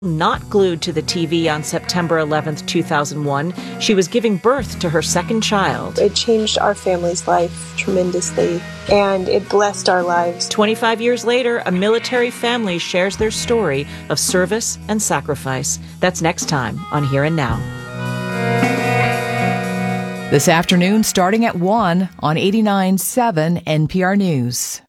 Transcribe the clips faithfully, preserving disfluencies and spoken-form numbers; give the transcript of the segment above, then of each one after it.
Not glued to the T V on September eleventh, two thousand one, she was giving birth to her second child. It changed our family's life tremendously, and it blessed our lives. twenty-five years later, a military family shares their story of service and sacrifice. That's next time on Here and Now. This afternoon, starting at one on eighty-nine point seven N P R News.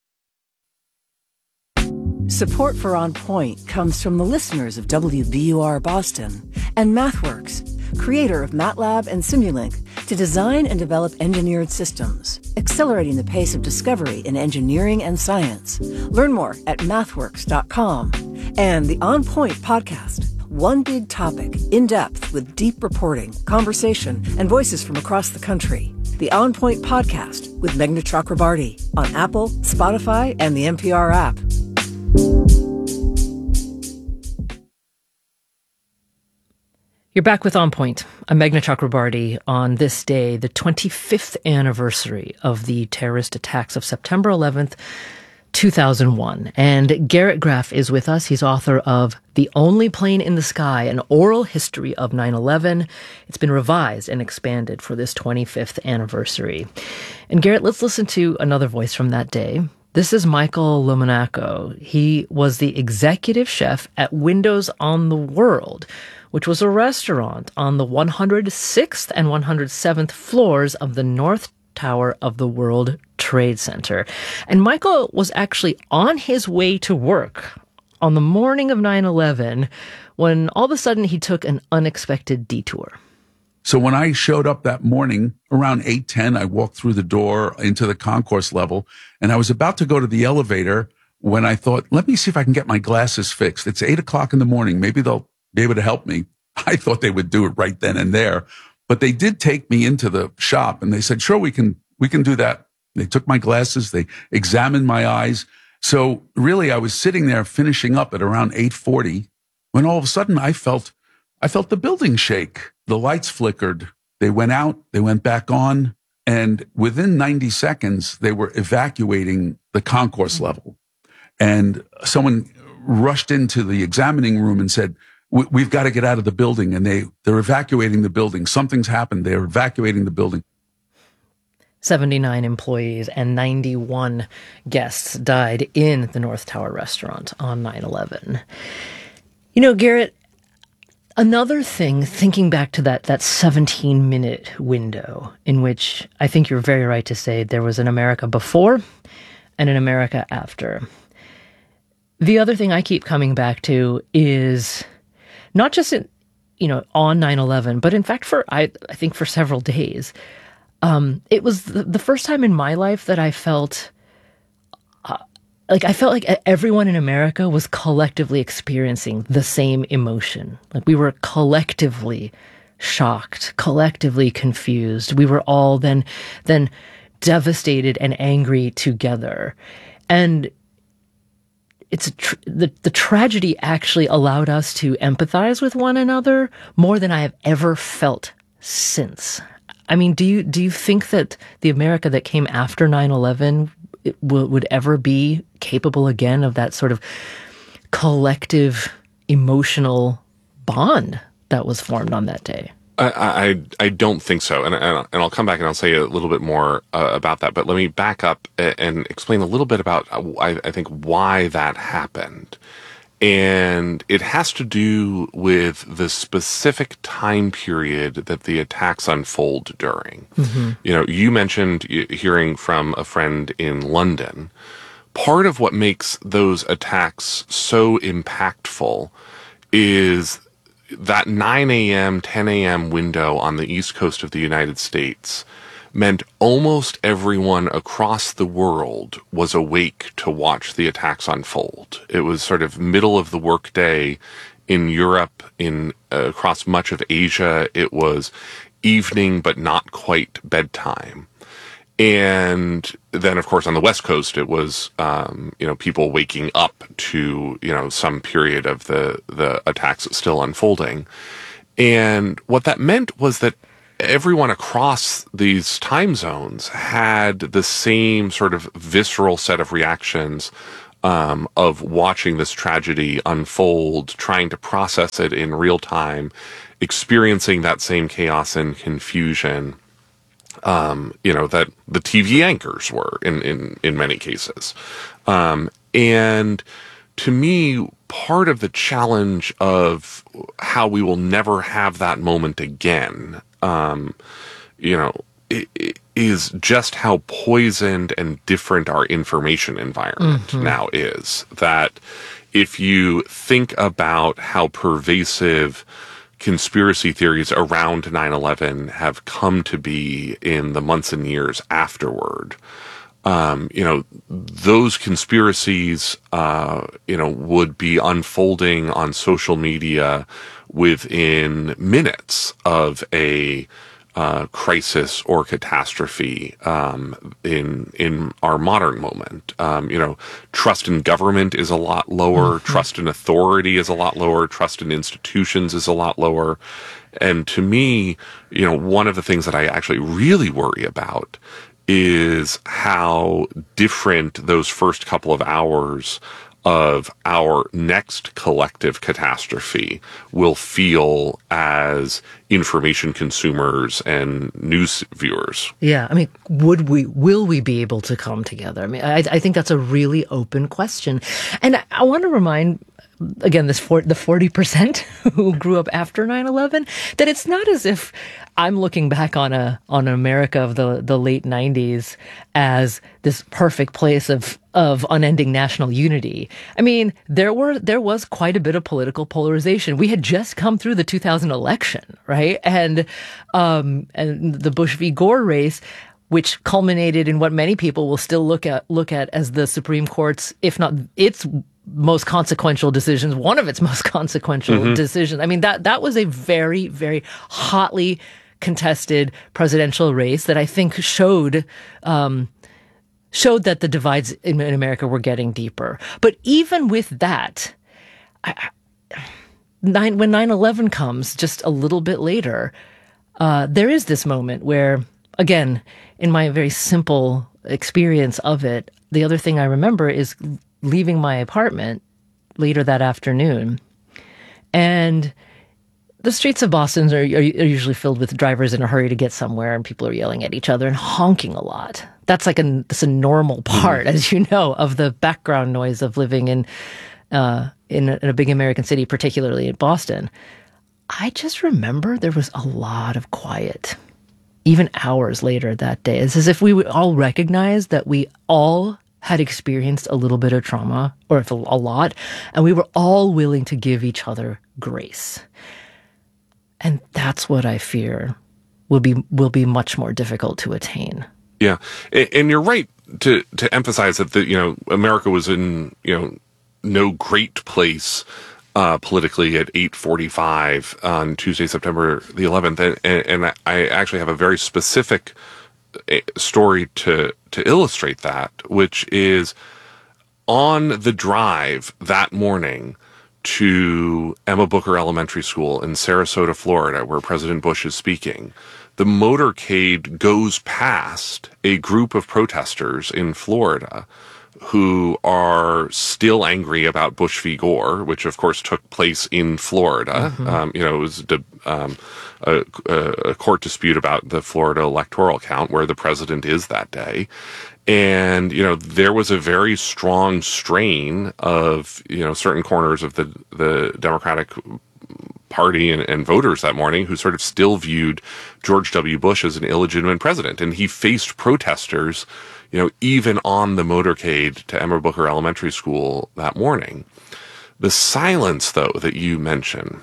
Support for On Point comes from the listeners of W B U R Boston and MathWorks, creator of MATLAB and Simulink, to design and develop engineered systems, accelerating the pace of discovery in engineering and science. Learn more at mathworks dot com. And the On Point podcast, one big topic, in depth with deep reporting, conversation, and voices from across the country. The On Point podcast with Meghna Chakrabarty on Apple, Spotify, and the N P R app. You're back with On Point. I'm Meghna Chakrabarty on this day, the twenty-fifth anniversary of the terrorist attacks of September eleventh, two thousand one. And Garrett Graff is with us. He's author of The Only Plane in the Sky, an oral history of nine eleven. It's been revised and expanded for this twenty-fifth anniversary. And Garrett, let's listen to another voice from that day. This is Michael Lomonaco. He was the executive chef at Windows on the World, which was a restaurant on the one hundred sixth and one hundred seventh floors of the North Tower of the World Trade Center. And Michael was actually on his way to work on the morning of nine eleven when all of a sudden he took an unexpected detour. So when I showed up that morning around eight ten, I walked through the door into the concourse level, and I was about to go to the elevator when I thought, let me see if I can get my glasses fixed. It's eight o'clock in the morning. Maybe they'll be able to help me. I thought they would do it right then and there, but they did take me into the shop and they said, sure, we can, we can do that. They took my glasses. They examined my eyes. So really I was sitting there finishing up at around eight forty when all of a sudden I felt, I felt the building shake. The lights flickered. They went out. They went back on. And within ninety seconds, they were evacuating the concourse level. And someone rushed into the examining room and said, we've got to get out of the building. And they, they're evacuating the building. Something's happened. They're evacuating the building. seventy-nine employees and ninety-one guests died in the North Tower restaurant on nine eleven. You know, Garrett, another thing, thinking back to that that seventeen-minute window in which I think you're very right to say there was an America before and an America after. The other thing I keep coming back to is not just in, you know, on nine eleven, but in fact for, I, I think for several days. Um, it was the, the first time in my life that I felt uh, like I felt like everyone in America was collectively experiencing the same emotion. Like we were collectively shocked, collectively confused. We were all then, then devastated and angry together. And it's a tr- the, the tragedy actually allowed us to empathize with one another more than I have ever felt since. I mean, do you, do you think that the America that came after nine eleven w- would ever be capable again of that sort of collective emotional bond that was formed on that day? I, I, I don't think so. And, and, and I'll come back and I'll say a little bit more uh, about that. But let me back up and, and explain a little bit about, uh, I, I think, why that happened. And it has to do with the specific time period that the attacks unfold during. Mm-hmm. You know, you mentioned hearing from a friend in London. Part of what makes those attacks so impactful is that nine a.m., ten a.m. window on the East Coast of the United States meant almost everyone across the world was awake to watch the attacks unfold. It was sort of middle of the workday in Europe, in uh, across much of Asia. It was evening, but not quite bedtime. And then, of course, on the West Coast, it was, um, you know, people waking up to, you know, some period of the, the attacks still unfolding. And what that meant was that everyone across these time zones had the same sort of visceral set of reactions um, of watching this tragedy unfold, trying to process it in real time, experiencing that same chaos and confusion, um, you know, that the T V anchors were in, in, in many cases. Um, and to me, part of the challenge of how we will never have that moment again, um, you know, it, it is just how poisoned and different our information environment mm-hmm. now is. That if you think about how pervasive conspiracy theories around nine eleven have come to be in the months and years afterward, um, you know, those conspiracies, uh, you know, would be unfolding on social media within minutes of a uh, crisis or catastrophe um, in in our modern moment. Um, you know, trust in government is a lot lower. Mm-hmm. Trust in authority is a lot lower. Trust in institutions is a lot lower. And to me, you know, one of the things that I actually really worry about is how different those first couple of hours of our next collective catastrophe will feel as information consumers and news viewers. Yeah, I mean, would we, will we be able to come together? I mean, I, I think that's a really open question. And I, I want to remind, again, this for, the forty percent who grew up after nine eleven, that it's not as if I'm looking back on a on America of the, the late nineties as this perfect place of of unending national unity. I mean, there were there was quite a bit of political polarization. We had just come through the two thousand election, right? And um and the Bush v. Gore race, which culminated in what many people will still look at look at as the Supreme Court's, if not its most consequential decisions, one of its most consequential mm-hmm. decisions. I mean, that that was a very, very hotly contested presidential race that I think showed um, showed that the divides in, in America were getting deeper. But even with that, I, nine, when nine eleven comes just a little bit later, uh, there is this moment where, again, in my very simple experience of it, the other thing I remember is leaving my apartment later that afternoon, and the streets of Boston are, are usually filled with drivers in a hurry to get somewhere, and people are yelling at each other and honking a lot. That's like a, that's a normal part, mm-hmm. as you know, of the background noise of living in, uh, in, a, in a big American city, particularly in Boston. I just remember there was a lot of quiet, even hours later that day. It's as if we would all recognize that we all had experienced a little bit of trauma, or if a, a lot, and we were all willing to give each other grace. And that's what I fear will be will be much more difficult to attain. Yeah, and you're right to to emphasize that the you know America was in you know no great place uh, politically at eight forty-five on Tuesday, September the eleventh, and, and I actually have a very specific story to to illustrate that, which is on the drive that morning to Emma Booker Elementary School in Sarasota, Florida, where President Bush is speaking. The motorcade goes past a group of protesters in Florida who are still angry about Bush v. Gore, which of course took place in Florida. Mm-hmm. Um, you know, it was um, a, a court dispute about the Florida electoral count where the president is that day. And, you know, there was a very strong strain of, you know, certain corners of the, the Democratic Party and, and voters that morning who sort of still viewed George W. Bush as an illegitimate president. And he faced protesters, you know, even on the motorcade to Emma Booker Elementary School that morning. The silence, though, that you mention,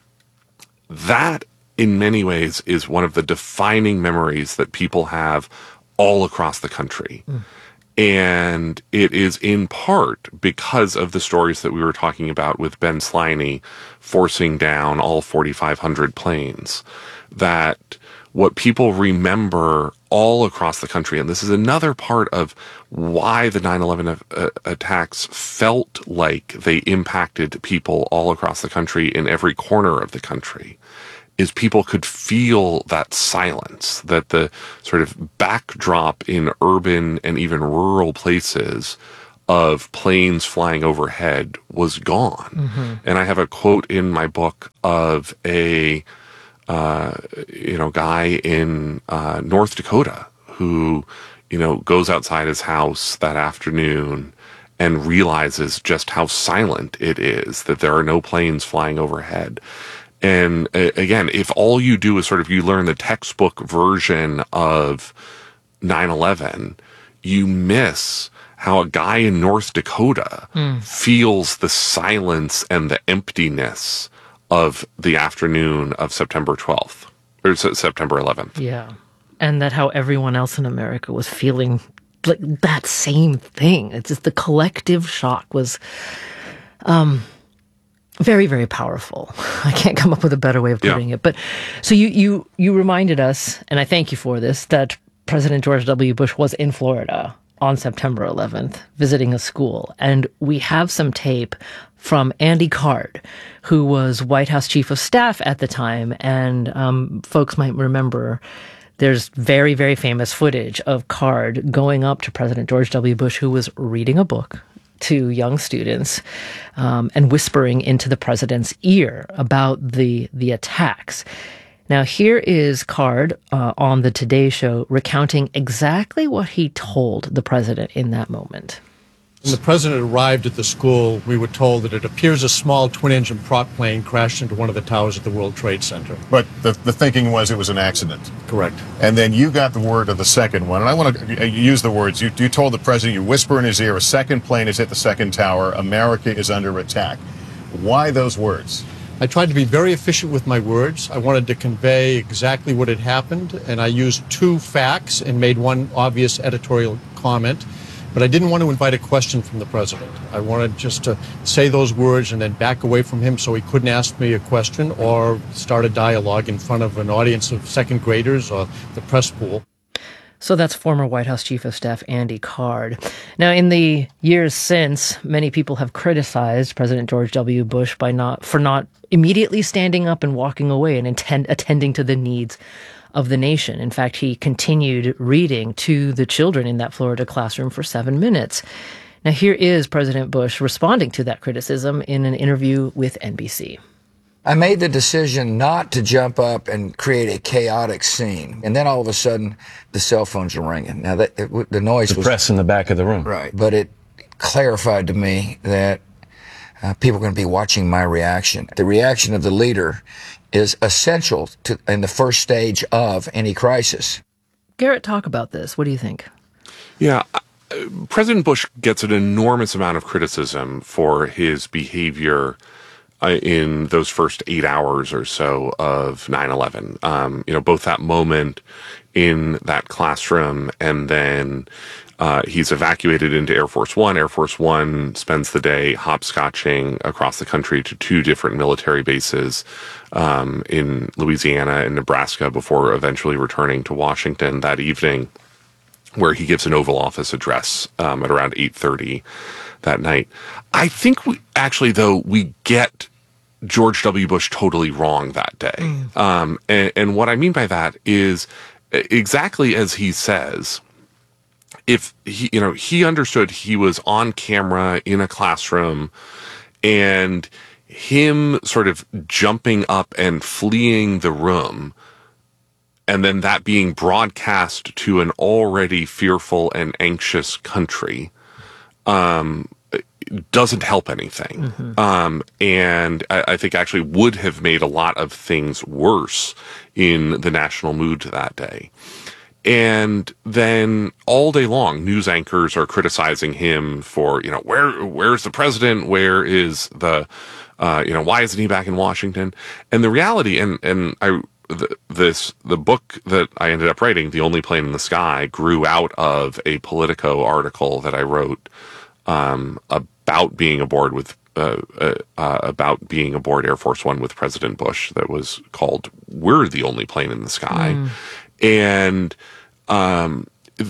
that in many ways is one of the defining memories that people have all across the country. Mm. And it is in part because of the stories that we were talking about with Ben Sliney forcing down all forty-five hundred planes, that what people remember all across the country, and this is another part of why the nine eleven uh, attacks felt like they impacted people all across the country in every corner of the country, is people could feel that silence, that the sort of backdrop in urban and even rural places of planes flying overhead was gone. Mm-hmm. And I have a quote in my book of a, uh, you know, guy in uh, North Dakota who, you know, goes outside his house that afternoon and realizes just how silent it is, that there are no planes flying overhead. And uh, again, if all you do is sort of, you learn the textbook version of nine eleven, you miss how a guy in North Dakota mm. feels the silence and the emptiness of the afternoon of September twelfth, or September eleventh. Yeah. And that how everyone else in America was feeling like that same thing. It's just the collective shock was um, very, very powerful. I can't come up with a better way of putting yeah. it. But so you, you, you reminded us, and I thank you for this, that President George W. Bush was in Florida on September eleventh, visiting a school. And we have some tape from Andy Card, who was White House Chief of Staff at the time. And um, folks might remember there's very, very famous footage of Card going up to President George W. Bush, who was reading a book to young students um, and whispering into the president's ear about the the attacks. Now, here is Card uh, on the Today Show recounting exactly what he told the president in that moment. When the president arrived at the school, we were told that it appears a small twin-engine prop plane crashed into one of the towers at the World Trade Center. But the, the thinking was it was an accident. Correct. And then you got the word of the second one. And I want to use the words. You, you told the president, you whisper in his ear, a second plane has hit the second tower. America is under attack. Why those words? I tried to be very efficient with my words. I wanted to convey exactly what had happened, and I used two facts and made one obvious editorial comment. But I didn't want to invite a question from the president. I wanted just to say those words and then back away from him so he couldn't ask me a question or start a dialogue in front of an audience of second graders or the press pool. So that's former White House Chief of Staff Andy Card. Now, in the years since, many people have criticized President George W. Bush by not for not immediately standing up and walking away and attend, attending to the needs of the nation. In fact, he continued reading to the children in that Florida classroom for seven minutes. Now, here is President Bush responding to that criticism in an interview with N B C. I made the decision not to jump up and create a chaotic scene. And then all of a sudden, the cell phones are ringing. Now, that, it, the noise the was... The press in the back of the room. Right. But it clarified to me that uh, people are going to be watching my reaction. The reaction of the leader is essential to, in the first stage of any crisis. Garrett, talk about this. What do you think? Yeah. President Bush gets an enormous amount of criticism for his behavior uh, in those first eight hours or so of nine eleven. Um, you know, both that moment in that classroom and then uh, he's evacuated into Air Force One. Air Force One spends the day hopscotching across the country to two different military bases um, in Louisiana and Nebraska before eventually returning to Washington that evening, where he gives an Oval Office address um, at around eight thirty that night. I think we actually, though, we get George W. Bush totally wrong that day. Mm. Um, and, and what I mean by that is exactly as he says, if he, you know, he understood he was on camera in a classroom and him sort of jumping up and fleeing the room and then that being broadcast to an already fearful and anxious country, um, doesn't help anything. Mm-hmm. Um, and I, I think actually would have made a lot of things worse in the national mood that day. And then all day long, news anchors are criticizing him for, you know, where, where's the president? Where is the, uh, you know, why isn't he back in Washington? And the reality, and, and I, The, this the book that I ended up writing, The Only Plane in the Sky, grew out of a Politico article that I wrote um, about being aboard with uh, uh, uh, about being aboard Air Force One with President Bush. That was called "We're the Only Plane in the Sky," mm. and um,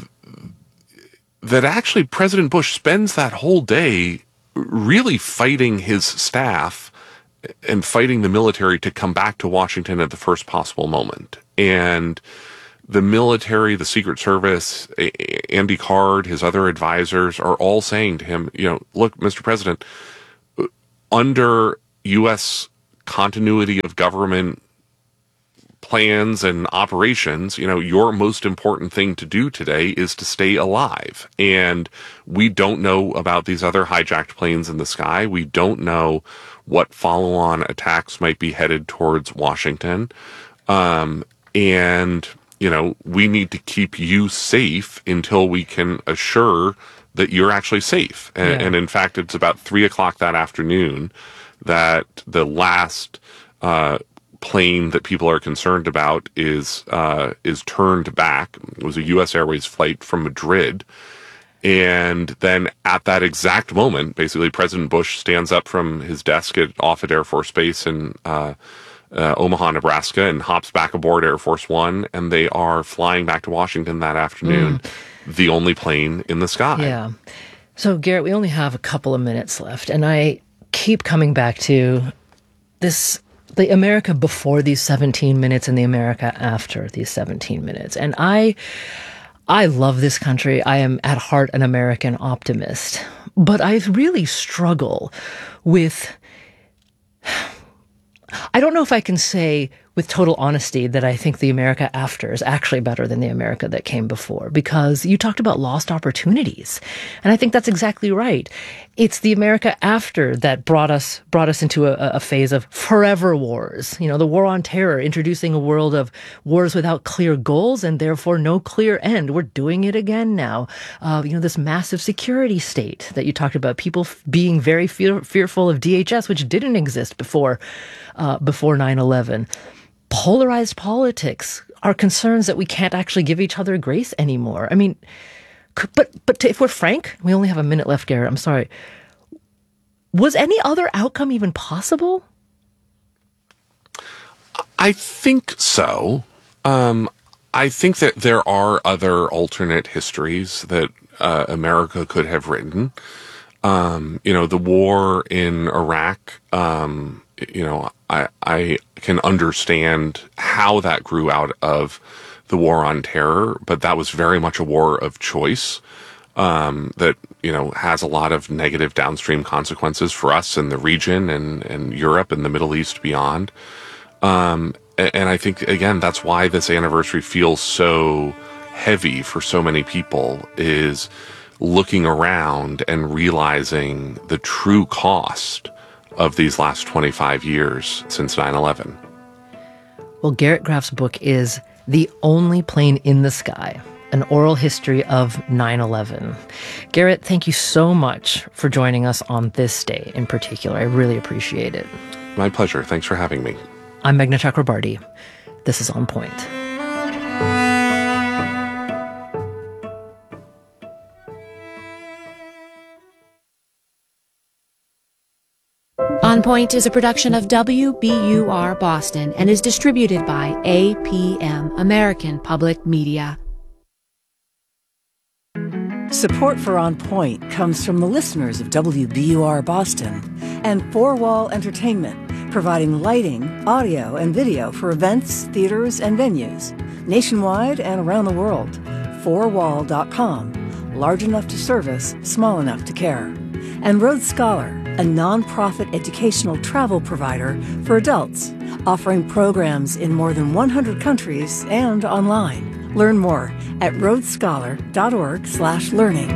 that actually President Bush spends that whole day really fighting his staff and fighting the military to come back to Washington at the first possible moment. And the military, the Secret Service, Andy Card, his other advisors are all saying to him, you know, look, Mister President, under U S continuity of government plans and operations, you know, your most important thing to do today is to stay alive. And we don't know about these other hijacked planes in the sky. We don't know what follow-on attacks might be headed towards Washington. Um, and, you know, we need to keep you safe until we can assure that you're actually safe. And, yeah. and in fact, it's about three o'clock that afternoon that the last uh, plane that people are concerned about is uh, is turned back. It was a U S Airways flight from Madrid. And then at that exact moment, basically, President Bush stands up from his desk at Offutt Air Force Base in uh, uh, Omaha, Nebraska, and hops back aboard Air Force One, and they are flying back to Washington that afternoon, mm. the only plane in the sky. Yeah. So, Garrett, we only have a couple of minutes left, and I keep coming back to this, the America before these seventeen minutes and the America after these seventeen minutes. And I... I love this country. I am at heart an American optimist, but I really struggle with, I don't know if I can say with total honesty that I think the America after is actually better than the America that came before, because you talked about lost opportunities. And I think that's exactly right. It's the America after that brought us brought us into a, a phase of forever wars. You know, the war on terror, introducing a world of wars without clear goals and therefore no clear end. We're doing it again now. Uh, you know, this massive security state that you talked about, people f- being very fear- fearful of D H S, which didn't exist before uh, before nine eleven. Polarized politics are concerns that we can't actually give each other grace anymore. I mean, but but to, if we're frank, we only have a minute left, Garrett. I'm sorry. Was any other outcome even possible? I think so. Um, I think that there are other alternate histories that uh, America could have written. Um, you know, the war in Iraq, um, you know, I, I can understand how that grew out of the war on terror, but that was very much a war of choice, um, that, you know, has a lot of negative downstream consequences for us in the region and, and Europe and the Middle East beyond. Um, and, and I think, again, that's why this anniversary feels so heavy for so many people, is looking around and realizing the true cost of these last twenty-five years since nine eleven. Well, Garrett Graff's book is The Only Plane in the Sky, an oral history of nine eleven. Garrett, thank you so much for joining us on this day in particular. I really appreciate it. My pleasure. Thanks for having me. I'm Meghna Chakrabarty. This is On Point. On Point is a production of W B U R Boston and is distributed by A P M, American Public Media. Support for On Point comes from the listeners of W B U R Boston and Four Wall Entertainment, providing lighting, audio, and video for events, theaters, and venues, nationwide and around the world. four wall dot com, large enough to service, small enough to care. And Rhodes Scholar, a nonprofit educational travel provider for adults, offering programs in more than one hundred countries and online. Learn more at rhodes scholar dot org slash learning.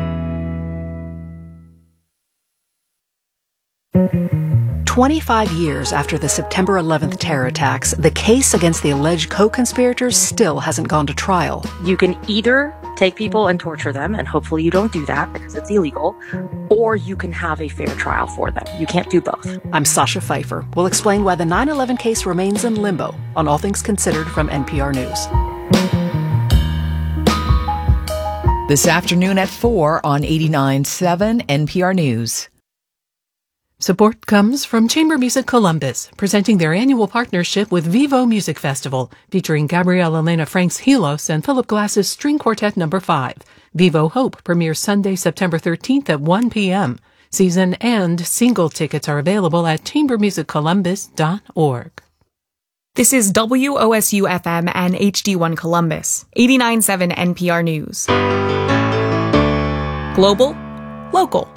twenty-five years after the September eleventh terror attacks, the case against the alleged co-conspirators still hasn't gone to trial. You can either take people and torture them, and hopefully you don't do that because it's illegal, or you can have a fair trial for them. You can't do both. I'm Sasha Pfeiffer. We'll explain why the nine eleven case remains in limbo on All Things Considered from N P R News. This afternoon at four on eighty-nine point seven N P R News. Support comes from Chamber Music Columbus, presenting their annual partnership with Vivo Music Festival, featuring Gabrielle Elena Franks Helos and Philip Glass's String Quartet Number five. Vivo Hope premieres Sunday, September thirteenth at one p.m. Season and single tickets are available at chamber music columbus dot org. This is W O S U F M and H D one Columbus, eighty-nine point seven N P R News. Global, local.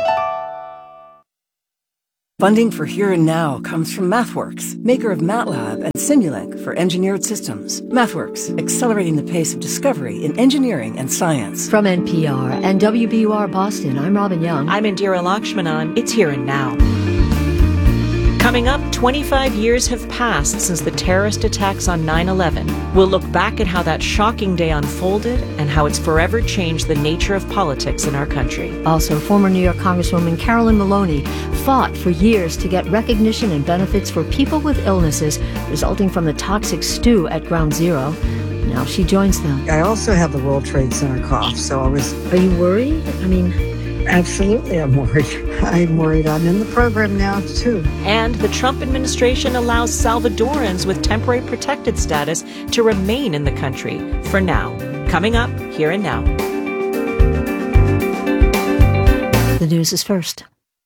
Funding for Here and Now comes from MathWorks, maker of MATLAB and Simulink for engineered systems. MathWorks, accelerating the pace of discovery in engineering and science. From N P R and W B U R Boston, I'm Robin Young. I'm Indira Lakshmanan. It's Here and Now. Coming up, twenty-five years have passed since the terrorist attacks on nine eleven. We'll look back at how that shocking day unfolded and how it's forever changed the nature of politics in our country. Also, former New York Congresswoman Carolyn Maloney fought for years to get recognition and benefits for people with illnesses resulting from the toxic stew at Ground Zero. Now she joins them. I also have the World Trade Center cough, so I was... Are you worried? I mean... Absolutely, I'm worried. I'm worried. I'm in the program now, too. And the Trump administration allows Salvadorans with temporary protected status to remain in the country for now. Coming up, Here and Now. The news is first.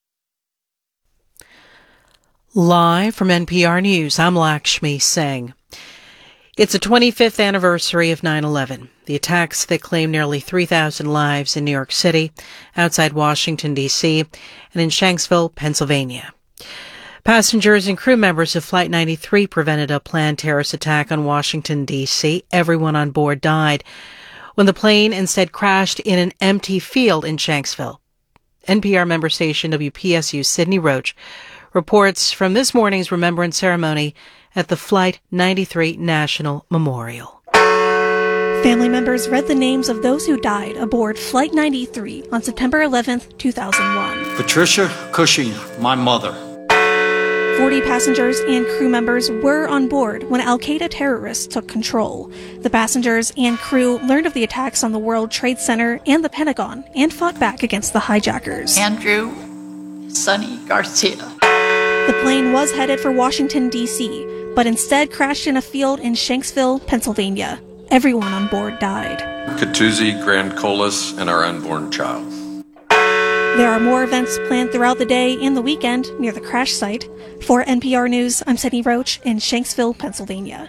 Live from N P R News, I'm Lakshmi Singh. It's the twenty-fifth anniversary of nine eleven, the attacks that claimed nearly three thousand lives in New York City, outside Washington, D C, and in Shanksville, Pennsylvania. Passengers and crew members of Flight ninety-three prevented a planned terrorist attack on Washington, D C. Everyone on board died when the plane instead crashed in an empty field in Shanksville. N P R member station W P S U's Sydney Roach reports from this morning's remembrance ceremony at the Flight ninety-three National Memorial. Family members read the names of those who died aboard Flight ninety-three on September eleventh, two thousand one. Patricia Cushing, my mother. forty passengers and crew members were on board when Al-Qaeda terrorists took control. The passengers and crew learned of the attacks on the World Trade Center and the Pentagon and fought back against the hijackers. Andrew Sonny Garcia. The plane was headed for Washington, D C, but instead crashed in a field in Shanksville, Pennsylvania. Everyone on board died. Katuzi, Grand Colas, and our unborn child. There are more events planned throughout the day and the weekend near the crash site. For N P R News, I'm Sydney Roach in Shanksville, Pennsylvania.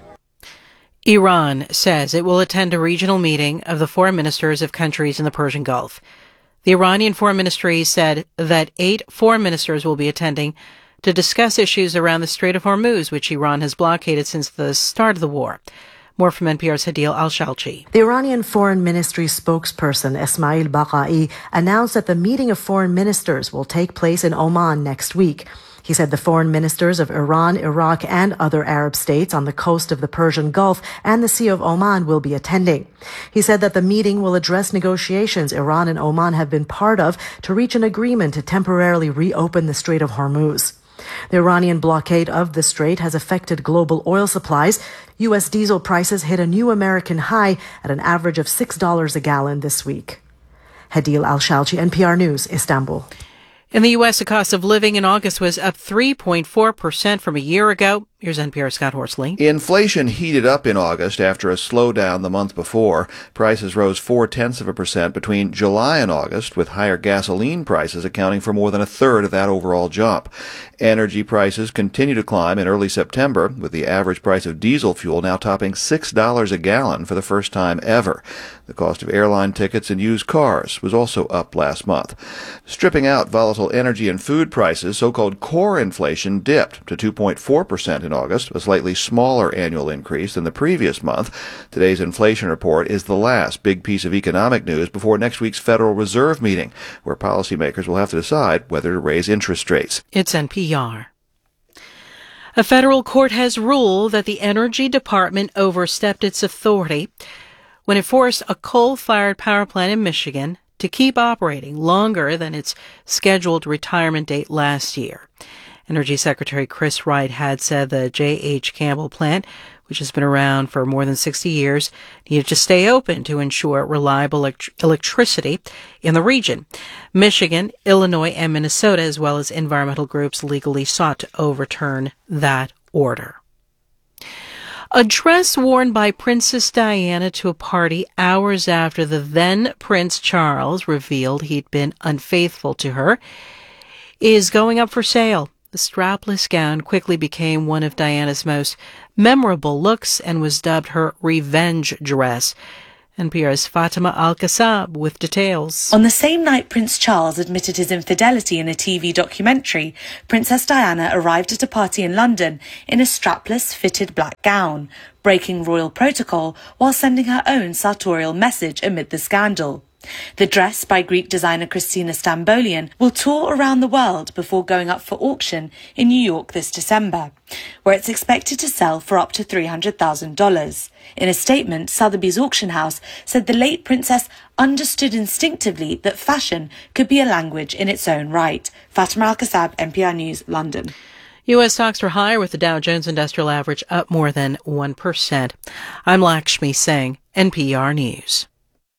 Iran says it will attend a regional meeting of the foreign ministers of countries in the Persian Gulf. The Iranian Foreign Ministry said that eight foreign ministers will be attending to discuss issues around the Strait of Hormuz, which Iran has blockaded since the start of the war. More from N P R's Hadil Al-Shalchi. The Iranian Foreign Ministry spokesperson Esmail Baqai announced that the meeting of foreign ministers will take place in Oman next week. He said the foreign ministers of Iran, Iraq, and other Arab states on the coast of the Persian Gulf and the Sea of Oman will be attending. He said that the meeting will address negotiations Iran and Oman have been part of to reach an agreement to temporarily reopen the Strait of Hormuz. The Iranian blockade of the strait has affected global oil supplies. U S diesel prices hit a new American high at an average of six dollars a gallon this week. Hadil Al-Shalchi, N P R News, Istanbul. In the U S, the cost of living in August was up three point four percent from a year ago. Here's N P R's Scott Horsley. Inflation heated up in August after a slowdown the month before. Prices rose four-tenths of a percent between July and August, with higher gasoline prices accounting for more than a third of that overall jump. Energy prices continue to climb in early September, with the average price of diesel fuel now topping six dollars a gallon for the first time ever. The cost of airline tickets and used cars was also up last month. Stripping out volatile energy and food prices, so-called core inflation dipped to two point four percent in August, a slightly smaller annual increase than the previous month. Today's inflation report is the last big piece of economic news before next week's Federal Reserve meeting, where policymakers will have to decide whether to raise interest rates. It's N P R. A federal court has ruled that the Energy Department overstepped its authority when it forced a coal-fired power plant in Michigan to keep operating longer than its scheduled retirement date last year. Energy Secretary Chris Wright had said the J H. Campbell plant, which has been around for more than sixty years, needed to stay open to ensure reliable elect- electricity in the region. Michigan, Illinois, and Minnesota, as well as environmental groups, legally sought to overturn that order. A dress worn by Princess Diana to a party hours after the then Prince Charles revealed he'd been unfaithful to her is going up for sale The strapless gown quickly became one of Diana's most memorable looks and was dubbed her revenge dress. N P R's Fatima Al-Kassab with details. On the same night Prince Charles admitted his infidelity in a T V documentary, Princess Diana arrived at a party in London in a strapless, fitted black gown, breaking royal protocol while sending her own sartorial message amid the scandal. The dress by Greek designer Christina Stambolian will tour around the world before going up for auction in New York this December, where it's expected to sell for up to three hundred thousand dollars. In a statement, Sotheby's auction house said the late princess understood instinctively that fashion could be a language in its own right. Fatima Al-Kassab, N P R News, London. U S stocks were higher with the Dow Jones Industrial Average up more than one percent. I'm Lakshmi Singh, N P R News.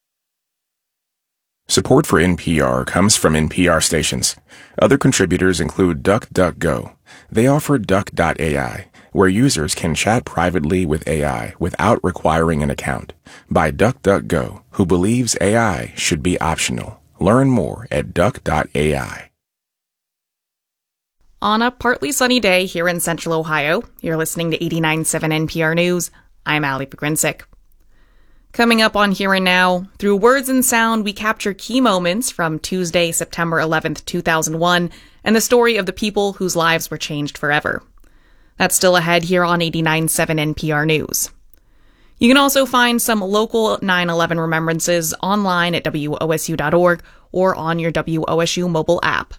Support for N P R comes from N P R stations. Other contributors include DuckDuckGo. They offer Duck dot A I, where users can chat privately with A I without requiring an account. By DuckDuckGo, who believes A I should be optional. Learn more at Duck dot A I. On a partly sunny day here in Central Ohio, you're listening to eighty-nine point seven N P R News. I'm Ali Pogrinsic. Coming up on Here and Now, through words and sound, we capture key moments from Tuesday, September eleventh, two thousand one, and the story of the people whose lives were changed forever. That's still ahead here on eighty-nine point seven N P R News. You can also find some local nine eleven remembrances online at W O S U dot org or on your W O S U mobile app.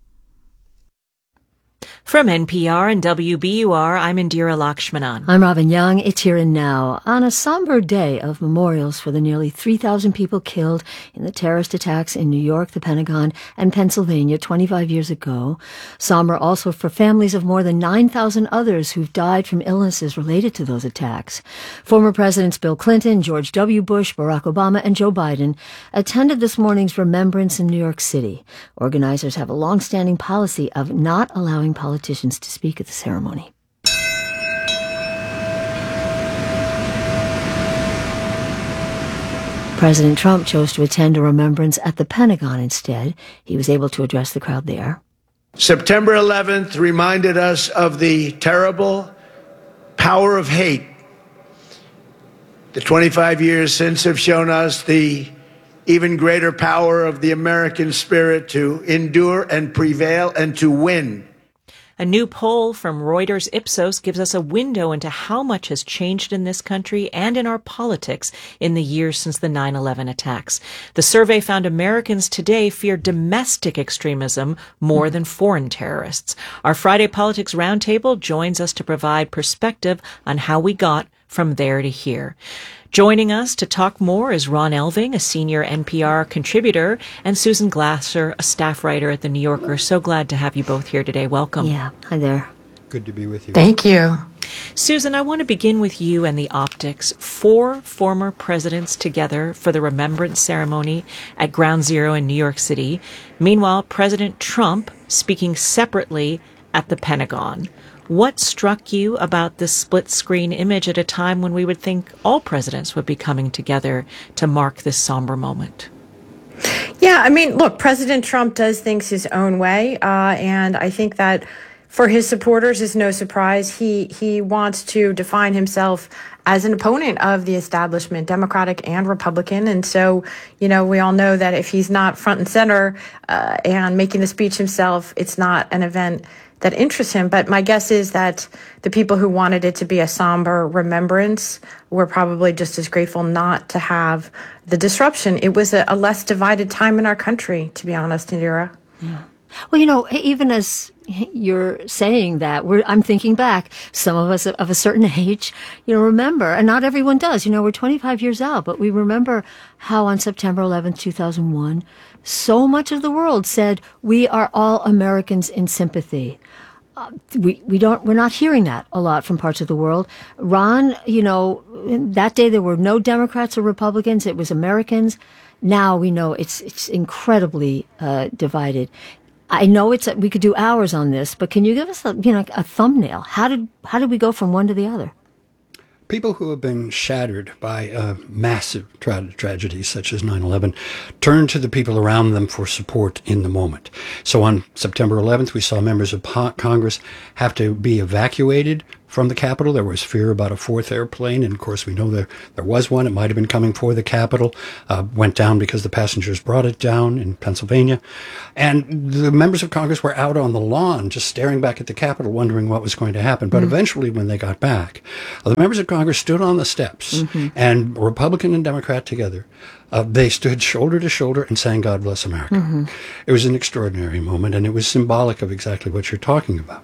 From N P R and W B U R, I'm Indira Lakshmanan. I'm Robin Young. It's Here and Now. On a somber day of memorials for the nearly three thousand people killed in the terrorist attacks in New York, the Pentagon, and Pennsylvania twenty-five years ago. Somber also for families of more than nine thousand others who've died from illnesses related to those attacks. Former Presidents Bill Clinton, George W. Bush, Barack Obama, and Joe Biden attended this morning's remembrance in New York City. Organizers have a long-standing policy of not allowing politicians to speak at the ceremony. President Trump chose to attend a remembrance at the Pentagon instead. He was able to address the crowd there. September eleventh reminded us of the terrible power of hate. The twenty-five years since have shown us the even greater power of the American spirit to endure and prevail and to win. A new poll from Reuters Ipsos gives us a window into how much has changed in this country and in our politics in the years since the nine eleven attacks. The survey found Americans today fear domestic extremism more than foreign terrorists. Our Friday Politics Roundtable joins us to provide perspective on how we got from there to here. Joining us to talk more is Ron Elving, a senior N P R contributor, and Susan Glasser, a staff writer at The New Yorker. So glad to have you both here today. Welcome. Yeah, hi there. Good to be with you. Thank you. Susan, I want to begin with you and the optics. Four former presidents together for the remembrance ceremony at Ground Zero in New York City. Meanwhile, President Trump speaking separately at the Pentagon. What struck you about this split-screen image at a time when we would think all presidents would be coming together to mark this somber moment? Yeah, I mean, look, President Trump does things his own way, uh, and I think that for his supporters is no surprise. He he wants to define himself as an opponent of the establishment, Democratic and Republican. And so, you know, we all know that if he's not front and center uh, and making the speech himself, it's not an event that interests him. But my guess is that the people who wanted it to be a somber remembrance were probably just as grateful not to have the disruption. It was a, a less divided time in our country, to be honest, Indira. Yeah. Well, you know, even as you're saying that, we're, I'm thinking back, some of us of a certain age, you know, remember, and not everyone does, you know, we're twenty-five years out, but we remember how on September eleventh, two thousand one, so much of the world said, we are all Americans in sympathy. Uh, we, we don't, we're not hearing that a lot from parts of the world. Ron, you know, that day there were no Democrats or Republicans. It was Americans. Now we know it's, it's incredibly, uh, divided. I know it's, we could do hours on this, but can you give us a, you know, a thumbnail? How did, how did we go from one to the other? people who have been shattered by a massive tra- tragedy such as nine eleven turn to the people around them for support in the moment. So on September eleventh, we saw members of po- Congress have to be evacuated from the Capitol. There was fear about a fourth airplane, and of course we know there, there was one. It might have been coming for the Capitol. Uh, went down because the passengers brought it down in Pennsylvania. And the members of Congress were out on the lawn just staring back at the Capitol, wondering what was going to happen. But mm-hmm. eventually, when they got back, uh, the members of Congress stood on the steps, mm-hmm. and Republican and Democrat together, Uh, they stood shoulder to shoulder and sang "God Bless America." Mm-hmm. It was an extraordinary moment, and it was symbolic of exactly what you're talking about.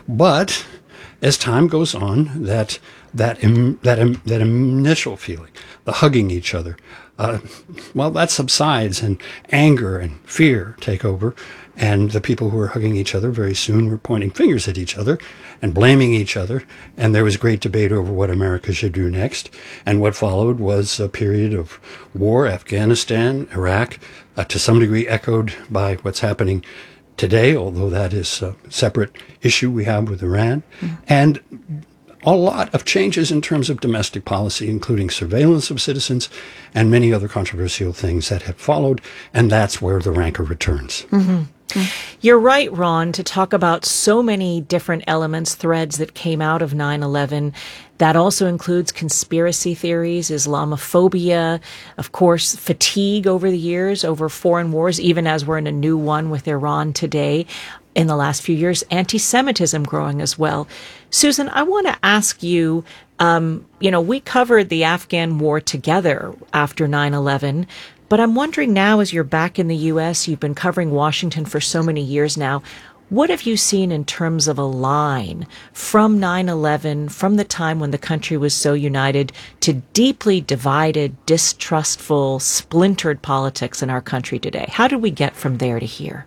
But as time goes on, that that im, that im, that initial feeling, the hugging each other, uh, well, that subsides, and anger and fear take over. And the people who were hugging each other very soon were pointing fingers at each other and blaming each other. And there was great debate over what America should do next. And what followed was a period of war, Afghanistan, Iraq, uh, to some degree echoed by what's happening today, although that is a separate issue we have with Iran. Mm-hmm. And a lot of changes in terms of domestic policy, including surveillance of citizens and many other controversial things that have followed. And that's where the rancor returns. Mm-hmm. You're right, Ron, to talk about so many different elements, threads that came out of nine eleven. That also includes conspiracy theories, Islamophobia, of course, fatigue over the years, over foreign wars, even as we're in a new one with Iran today. In the last few years, anti-Semitism growing as well. Susan, I want to ask you, um, you know, we covered the Afghan war together after nine eleven. But I'm wondering now, as you're back in the U S, you've been covering Washington for so many years now, what have you seen in terms of a line from nine eleven, from the time when the country was so united, to deeply divided, distrustful, splintered politics in our country today? How did we get from there to here?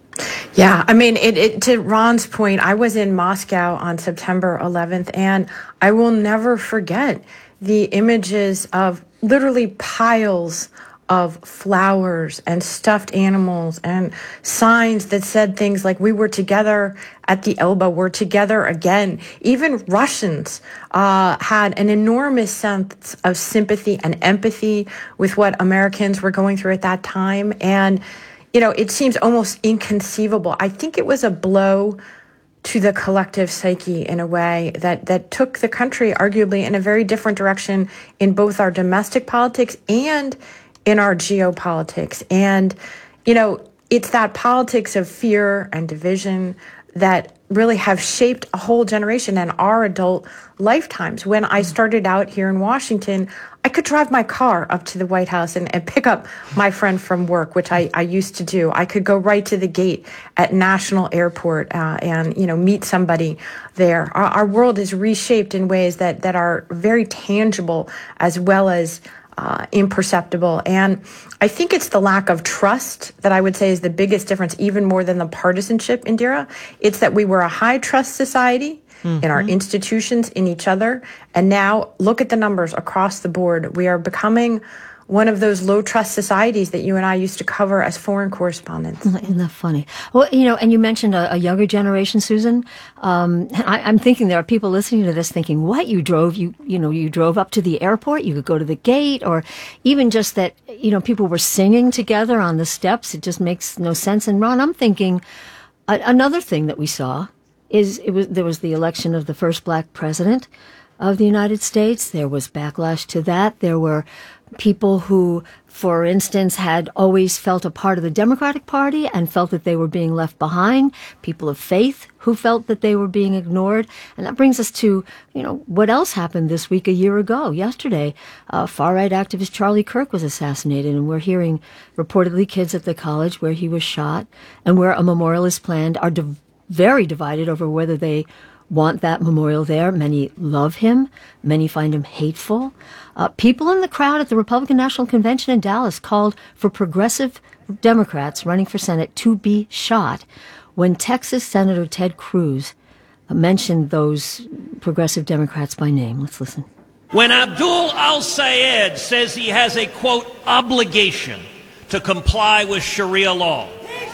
Yeah, I mean, it, it, to Ron's point, I was in Moscow on September eleventh, and I will never forget the images of literally piles of flowers and stuffed animals and signs that said things like, "We were together at the elbow, we're together again." Even Russians uh, had an enormous sense of sympathy and empathy with what Americans were going through at that time. And, you know, it seems almost inconceivable. I think it was a blow to the collective psyche in a way that, that took the country arguably in a very different direction in both our domestic politics and in our geopolitics. And, you know, it's that politics of fear and division that really have shaped a whole generation and our adult lifetimes. When I started out here in Washington, I could drive my car up to the White House and, and pick up my friend from work, which I, I used to do. I could go right to the gate at National Airport uh, and, you know, meet somebody there. Our, our world is reshaped in ways that, that are very tangible as well as Uh, imperceptible. And I think it's the lack of trust that I would say is the biggest difference, even more than the partisanship, Indira. It's that we were a high trust society mm-hmm. in our institutions, in each other. And now look at the numbers across the board. We are becoming one of those low trust societies that you and I used to cover as foreign correspondents. Isn't that funny? Well, you know, and you mentioned a, a younger generation, Susan. Um, I, I'm thinking there are people listening to this thinking, what, you drove, you, you know, you drove up to the airport, you could go to the gate, or even just that, you know, people were singing together on the steps. It just makes no sense. And Ron, I'm thinking uh, another thing that we saw is it was, there was the election of the first black president of the United States. There was backlash to that. There were people who, for instance, had always felt a part of the Democratic Party and felt that they were being left behind. People of faith who felt that they were being ignored. And that brings us to, you know, what else happened this week, a year ago. Yesterday, uh, far-right activist Charlie Kirk was assassinated, and we're hearing reportedly kids at the college where he was shot and where a memorial is planned are div- very divided over whether they want that memorial there. Many love him. Many find him hateful. Uh, people in the crowd at the Republican National Convention in Dallas called for progressive Democrats running for Senate to be shot when Texas Senator Ted Cruz uh, mentioned those progressive Democrats by name. Let's listen. When Abdul al-Sayed says he has a, quote, obligation to comply with Sharia law,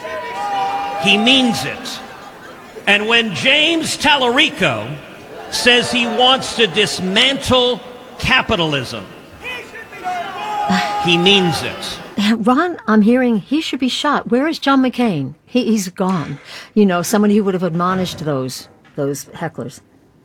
he means it. And when James Tallarico says he wants to dismantle capitalism. He means it. Ron, I'm hearing he should be shot. Where is John McCain? He, he's gone. You know, somebody who would have admonished those those hecklers.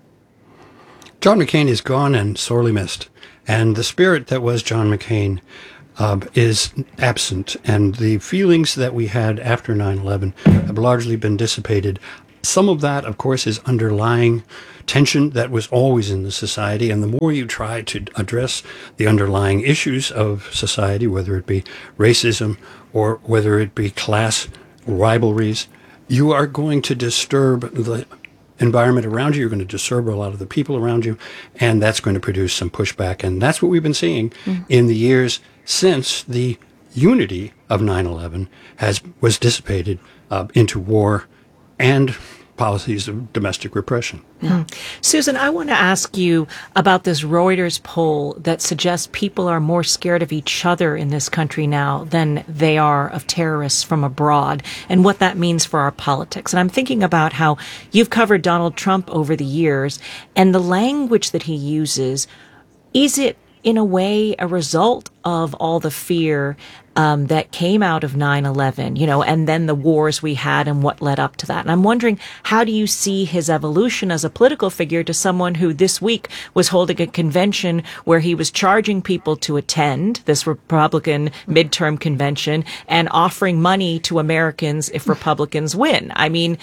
John McCain is gone and sorely missed. And the spirit that was John McCain uh, is absent. And the feelings that we had after nine eleven have largely been dissipated. Some of that, of course, is underlying tension that was always in the society. And the more you try to address the underlying issues of society, whether it be racism or whether it be class rivalries, you are going to disturb the environment around you. You're going to disturb a lot of the people around you, and that's going to produce some pushback. And that's what we've been seeing mm. in the years since the unity of nine eleven has was dissipated uh, into war and policies of domestic repression. Mm. Susan, I want to ask you about this Reuters poll that suggests people are more scared of each other in this country now than they are of terrorists from abroad, and what that means for our politics. And I'm thinking about how you've covered Donald Trump over the years, and the language that he uses. Is it in a way a result of all the fear um, that came out of nine eleven, you know, and then the wars we had and what led up to that? And I'm wondering, how do you see his evolution as a political figure to someone who this week was holding a convention where he was charging people to attend this Republican midterm convention and offering money to Americans if Republicans win? I mean,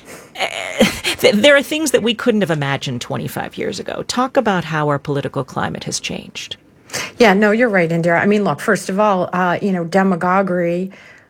there are things that we couldn't have imagined twenty-five years ago. Talk about how our political climate has changed. Yeah, no, you're right, Indira. I mean, look, first of all, uh, you know, demagoguery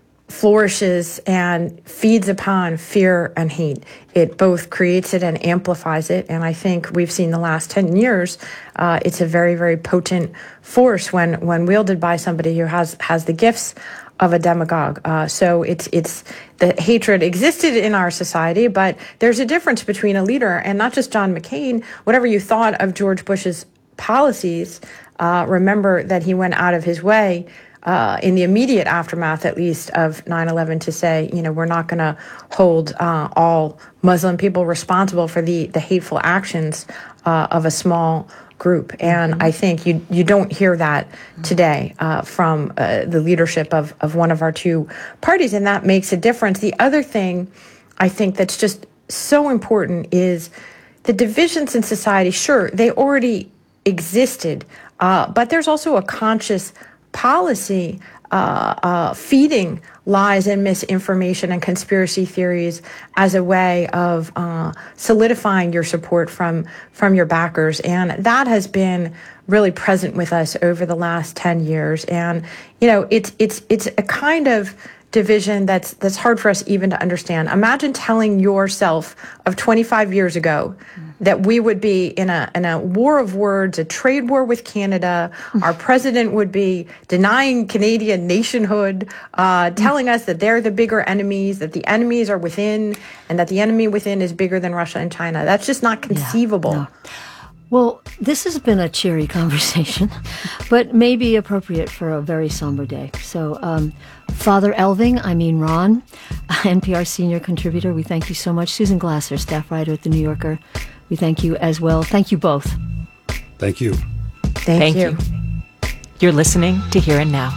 flourishes and feeds upon fear and hate. It both creates it and amplifies it. And I think we've seen the last ten years, uh, it's a very, very potent force when, when wielded by somebody who has, has the gifts of a demagogue. Uh, so it's it's the hatred existed in our society, but there's a difference between a leader and not just John McCain. Whatever you thought of George Bush's policies, uh, remember that he went out of his way uh, in the immediate aftermath, at least, of nine eleven to say, you know, we're not going to hold uh, all Muslim people responsible for the, the hateful actions uh, of a small group. And mm-hmm. I think you you don't hear that today uh, from uh, the leadership of, of one of our two parties, and that makes a difference. The other thing I think that's just so important is the divisions in society. Sure, they already existed, uh, but there's also a conscious policy uh, uh, feeding lies and misinformation and conspiracy theories as a way of uh, solidifying your support from from your backers. And that has been really present with us over the last ten years. And, you know, it's it's it's a kind of division that's that's hard for us even to understand. Imagine telling yourself of twenty-five years ago that we would be in a in a war of words, a trade war with Canada. Our president would be denying Canadian nationhood, uh, telling us that they're the bigger enemies, that the enemies are within, and that the enemy within is bigger than Russia and China. That's just not conceivable. Yeah, no. Well, this has been a cheery conversation, but maybe appropriate for a very somber day. So, um, Father Elving, I mean Ron, N P R senior contributor, we thank you so much. Susan Glasser, staff writer at The New Yorker, we thank you as well. Thank you both. Thank you. Thank, thank you. you. You're listening to Here and Now.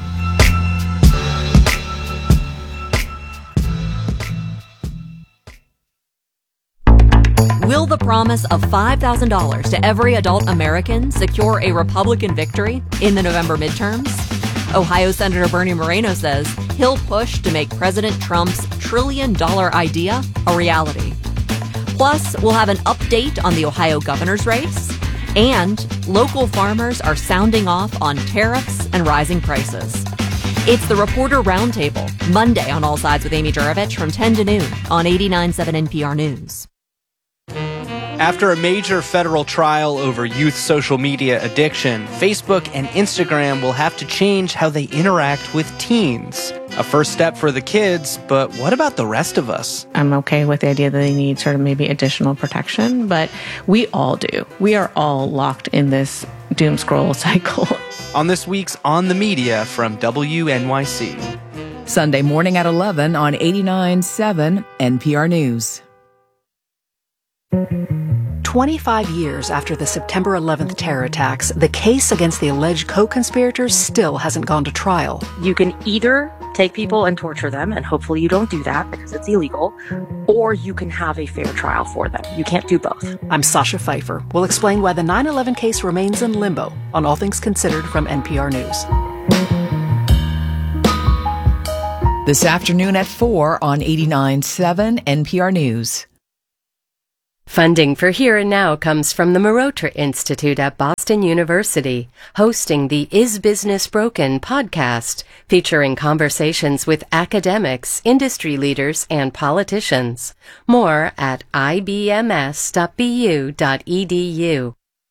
Will the promise of five thousand dollars to every adult American secure a Republican victory in the November midterms? Ohio Senator Bernie Moreno says he'll push to make President Trump's trillion-dollar idea a reality. Plus, we'll have an update on the Ohio governor's race, and local farmers are sounding off on tariffs and rising prices. It's the Reporter Roundtable, Monday on All Sides with Amy Juravich from ten to noon on eighty-nine point seven N P R News. After a major federal trial over youth social media addiction, Facebook and Instagram will have to change how they interact with teens. A first step for the kids, but what about the rest of us? I'm okay with the idea that they need sort of maybe additional protection, but we all do. We are all locked in this doom scroll cycle. On this week's On the Media from W N Y C. Sunday morning at eleven on eighty-nine point seven N P R News. twenty-five years after the September eleventh terror attacks, the case against the alleged co-conspirators still hasn't gone to trial. You can either take people and torture them, and hopefully you don't do that because it's illegal, or you can have a fair trial for them. You can't do both. I'm Sasha Pfeiffer. We'll explain why the nine eleven case remains in limbo on All Things Considered from N P R News. This afternoon at four on eighty-nine point seven N P R News. Funding for Here and Now comes from the Marotra Institute at Boston University, hosting the Is Business Broken podcast, featuring conversations with academics, industry leaders, and politicians. More at I B M S dot B U dot E D U.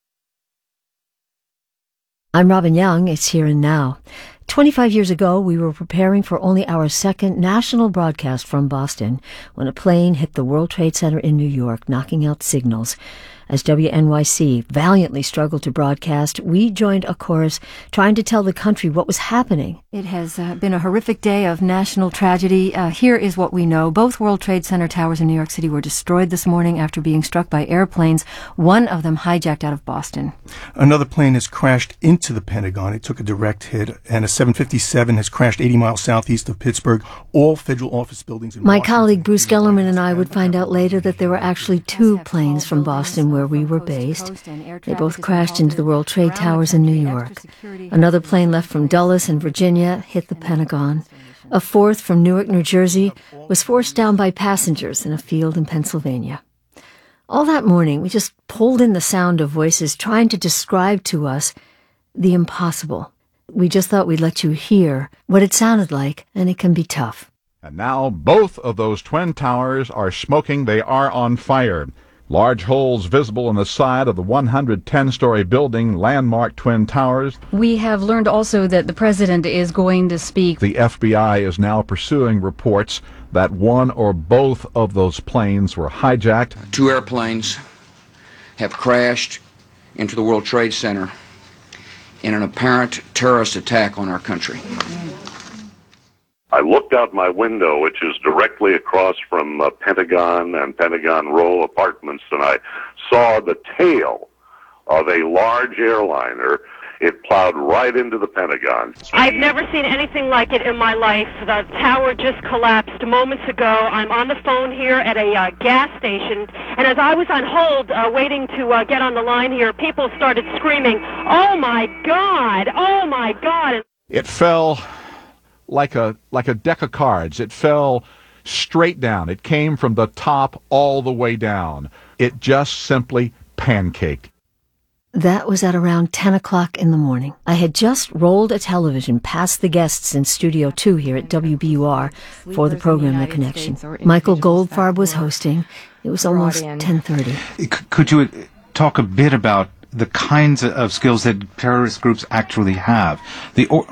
I'm Robin Young. It's Here and Now. twenty-five years ago, we were preparing for only our second national broadcast from Boston when a plane hit the World Trade Center in New York, knocking out signals. As W N Y C valiantly struggled to broadcast, we joined a chorus trying to tell the country what was happening. It has uh, been a horrific day of national tragedy. Uh, here is what we know. Both World Trade Center towers in New York City were destroyed this morning after being struck by airplanes, one of them hijacked out of Boston. Another plane has crashed into the Pentagon. It took a direct hit, and a seven fifty-seven has crashed eighty miles southeast of Pittsburgh. All federal office buildings in My Washington. colleague Bruce Gellerman and I would find out later that there were actually two planes from Boston where we were based. They both crashed into the World Trade Towers in New York. Another plane left from Dulles in Virginia hit the Pentagon. A fourth from Newark, New Jersey, was forced down by passengers in a field in Pennsylvania. All that morning, we just pulled in the sound of voices trying to describe to us the impossible. We just thought we'd let you hear what it sounded like, and it can be tough. And now both of those twin towers are smoking. They are on fire. Large holes visible in the side of the one hundred ten story building, landmark Twin Towers. We have learned also that the president is going to speak. The F B I is now pursuing reports that one or both of those planes were hijacked. Two airplanes have crashed into the World Trade Center in an apparent terrorist attack on our country. I looked out my window, which is directly across from uh, Pentagon and Pentagon Row apartments, and I saw the tail of a large airliner. It plowed right into the Pentagon. I've never seen anything like it in my life. The tower just collapsed moments ago. I'm on the phone here at a uh, gas station, and as I was on hold uh, waiting to uh, get on the line here, people started screaming, "Oh my God! Oh my God!" It fell like a like a deck of cards. It fell straight down. It came from the top all the way down. It just simply pancaked. That was at around ten o'clock in the morning. I had just rolled a television past the guests in Studio two here at W B U R for the program The Connection. Michael Goldfarb was hosting. It was almost ten thirty. Could you talk a bit about the kinds of skills that terrorist groups actually have? The or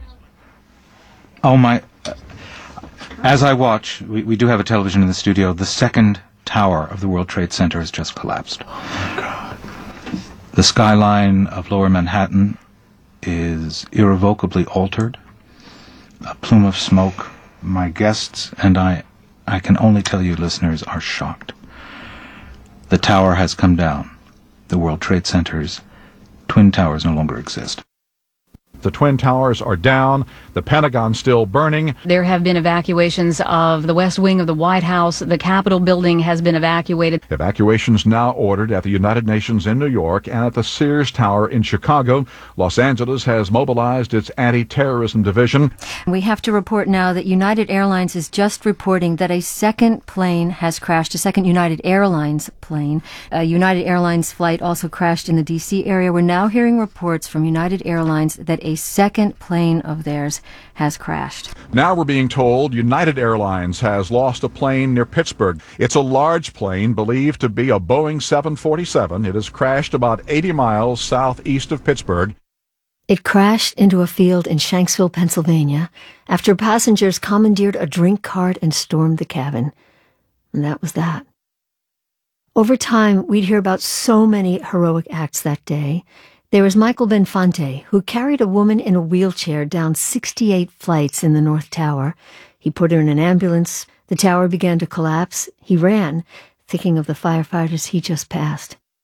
Oh my, as I watch, we, we do have a television in the studio, the second tower of the World Trade Center has just collapsed. Oh, God. The skyline of Lower Manhattan is irrevocably altered. A plume of smoke. My guests and I, I can only tell you listeners, are shocked. The tower has come down. The World Trade Center's twin towers no longer exist. The Twin Towers are down. The Pentagon still burning. There have been evacuations of the West Wing of the White House. The Capitol building has been evacuated. Evacuations now ordered at the United Nations in New York and at the Sears Tower in Chicago. Los Angeles has mobilized its anti-terrorism division. We have to report now that United Airlines is just reporting that a second plane has crashed, a second United Airlines plane. A United Airlines flight also crashed in the D C area. We're now hearing reports from United Airlines that a second plane of theirs has crashed. Now we're being told United Airlines has lost a plane near Pittsburgh. It's a large plane believed to be a Boeing seven forty-seven. It has crashed about eighty miles southeast of Pittsburgh. It crashed into a field in Shanksville, Pennsylvania, after passengers commandeered a drink cart and stormed the cabin. And that was that. Over time, we'd hear about so many heroic acts that day. There was Michael Benfante, who carried a woman in a wheelchair down sixty-eight flights in the North Tower. He put her in an ambulance. The tower began to collapse. He ran, thinking of the firefighters he just passed.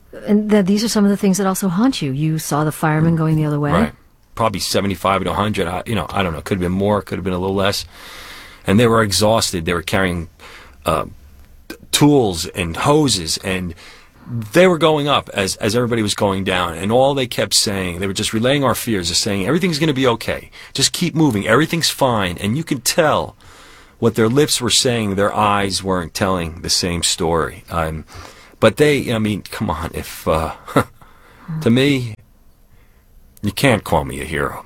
and th- these are some of the things that also haunt you. You saw the firemen going the other way. Right. Probably seventy-five to one hundred. I, you know, I don't know. Could have been more. Could have been a little less. And they were exhausted. They were carrying uh, tools and hoses, and they were going up as as everybody was going down. And all they kept saying, they were just relaying our fears, just saying, everything's going to be okay. Just keep moving. Everything's fine. And you could tell what their lips were saying. Their eyes weren't telling the same story. Um, but they, I mean, come on. If uh, to me, you can't call me a hero.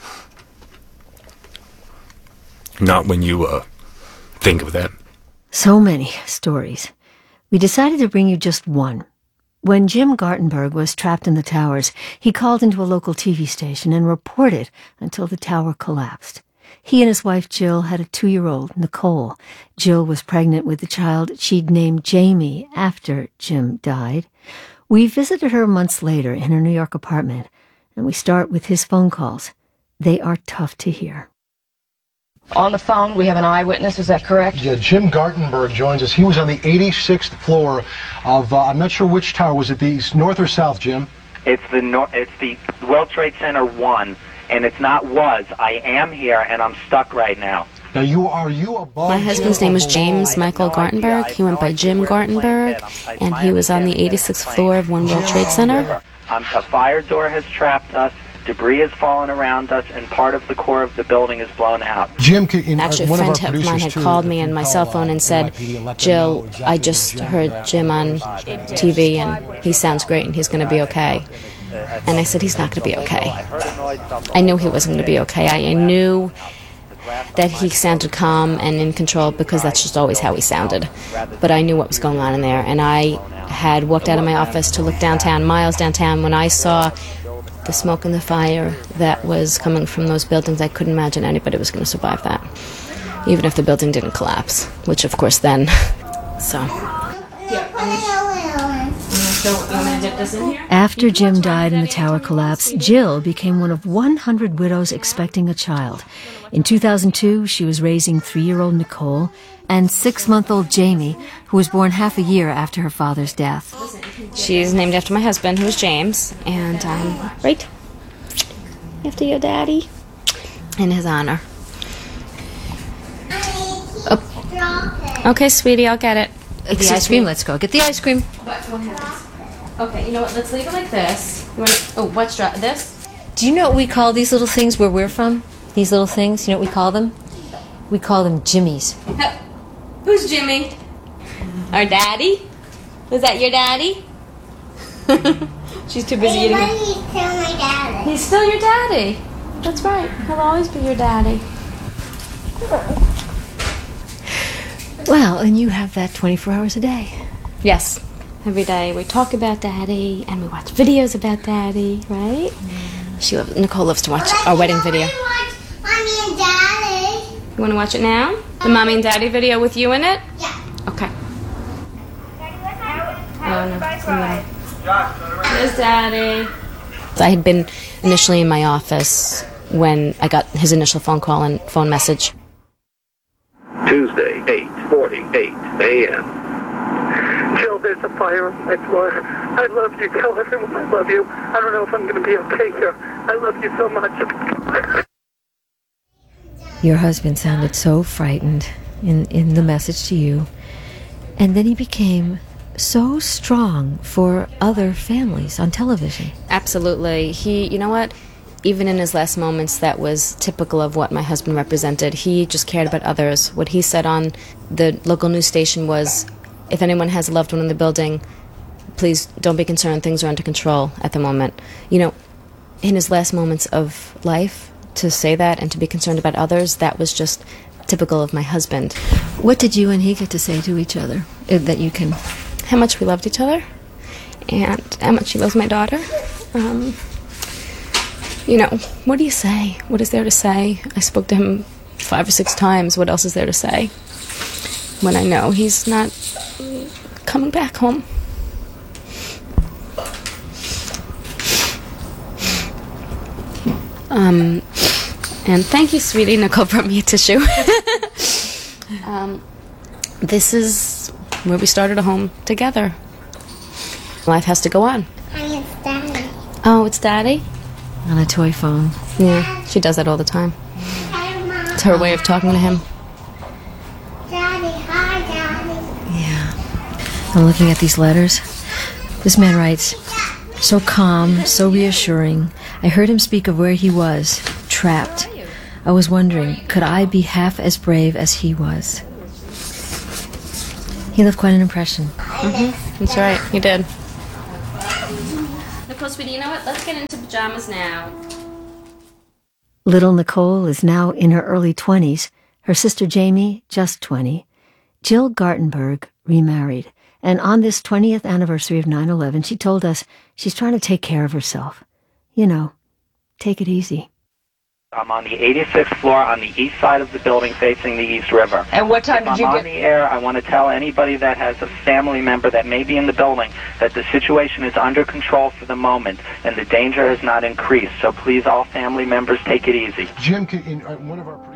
Not when you uh, think of them. So many stories. We decided to bring you just one. When Jim Gartenberg was trapped in the towers, he called into a local T V station and reported until the tower collapsed. He and his wife Jill had a two-year-old, Nicole. Jill was pregnant with the child she'd named Jamie after Jim died. We visited her months later in her New York apartment, and we start with his phone calls. They are tough to hear. On the phone, we have an eyewitness, is that correct? Yeah, Jim Gartenberg joins us. He was on the eighty-sixth floor of, uh, I'm not sure which tower. Was it the north or south, Jim? It's the nor- It's the World Trade Center one, and it's not was. I am here, and I'm stuck right now. Now, you are you above... My husband's name was James Michael Gartenberg. He went by Jim Gartenberg, and he was on the eighty-sixth floor of One World Trade Center. Um, a fire door has trapped us. Debris has fallen around us, and part of the core of the building is blown out. Jim, in, Actually, a friend of mine had called me on my cell phone and said, Jill, I just heard Jim on T V, and he sounds great, and he's going to be okay. And I said, he's not going to be okay. I knew he wasn't going to be okay. I, I knew that he sounded calm and in control because that's just always how he sounded. But I knew what was going on in there, and I had walked out of my office to look downtown, miles downtown, when I saw the smoke and the fire that was coming from those buildings. I couldn't imagine anybody was going to survive that, even if the building didn't collapse, which of course then, so. After Jim died and the tower collapsed, Jill became one of one hundred widows expecting a child. In two thousand two, she was raising three-year-old Nicole and six-month-old Jamie, who was born half a year after her father's death. She's named after my husband, who was James, and um, right after your daddy, in his honor. Oh. Okay, sweetie, I'll get it. The ice cream, let's go get the ice cream. Okay, you know what? Let's leave it like this. You want, oh, what's dry? This? Do you know what we call these little things where we're from? These little things, you know what we call them? We call them Jimmies. Who's Jimmy? Our daddy? Was that your daddy? She's too busy eating it. He's still my daddy. He's still your daddy. That's right. He'll always be your daddy. Well, and you have that twenty-four hours a day. Yes. Every day we talk about daddy and we watch videos about daddy, right? Mm. She loves, Nicole loves to watch our wedding video. Mommy and Daddy. You want to watch it now? The mommy and daddy video with you in it? Yeah. Okay. Oh, no. There's daddy. I had been initially in my office when I got his initial phone call and phone message. Tuesday, eight forty-eight a.m. Jill, there's a fire on my floor. I love you. Tell everyone I love you. I don't know if I'm going to be okay here. I love you so much. Your husband sounded so frightened in, in the message to you. And then he became so strong for other families on television. Absolutely. He, you know what? Even in his last moments, that was typical of what my husband represented. He just cared about others. What he said on the local news station was, if anyone has a loved one in the building, please don't be concerned. Things are under control at the moment. You know, in his last moments of life, to say that and to be concerned about others, that was just typical of my husband. What did you and he get to say to each other that you can... How much we loved each other and how much he loves my daughter. Um, you know, what do you say? What is there to say? I spoke to him five or six times. What else is there to say when I know he's not coming back home? Um, and thank you, sweetie. Nicole brought me a tissue. um, this is where we started a home together. Life has to go on. Honey, it's Daddy. Oh, it's Daddy? On a toy phone. Yeah, she does that all the time. Hey, Mom. It's her way of talking to him. Daddy, hi, Daddy. Yeah. I'm looking at these letters. This man writes, so calm, so reassuring. I heard him speak of where he was, trapped. I was wondering, could I be half as brave as he was? He left quite an impression. Mm-hmm. That's right, he did. Nicole, sweetie, you know what? Let's get into pajamas now. Little Nicole is now in her early twenties. Her sister Jamie, just twenty. Jill Gartenberg remarried. And on this twentieth anniversary of nine eleven, she told us she's trying to take care of herself. You know, take it easy. I'm on the eighty-sixth floor on the east side of the building facing the East River. And what time if did you I'm get... on the air, I want to tell anybody that has a family member that may be in the building that the situation is under control for the moment and the danger has not increased. So please, all family members, take it easy. Jim, can, in, uh, one of our